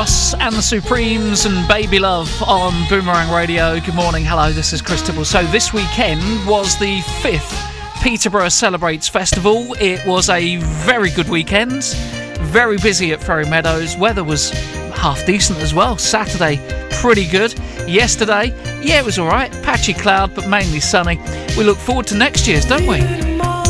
Ross and the Supremes and Baby Love on Boomerang Radio. Good morning, hello, this is Chris Tibble. So this weekend was the 5th Peterborough Celebrates Festival. It was a very good weekend, very busy at Ferry Meadows. Weather was half decent as well. Saturday, pretty good. Yesterday, yeah, it was alright, patchy cloud but mainly sunny. We look forward to next year's, don't we?